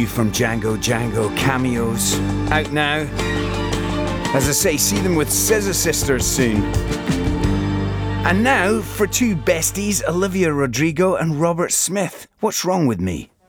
from Django Django cameos. Out now. As I say, see them with Scissor Sisters soon. And now for two besties, Olivia Rodrigo and Robert Smith. What's Wrong With Me?